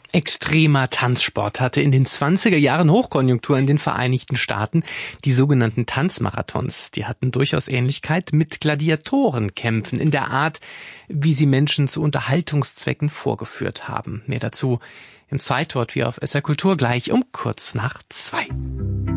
Extremer Tanzsport hatte in den 20er Jahren Hochkonjunktur in den Vereinigten Staaten. Die sogenannten Tanzmarathons, die hatten durchaus Ähnlichkeit mit Gladiatorenkämpfen in der Art, wie sie Menschen zu Unterhaltungszwecken vorgeführt haben. Mehr dazu im Zweitwort wie auf SR Kultur gleich um kurz nach 2.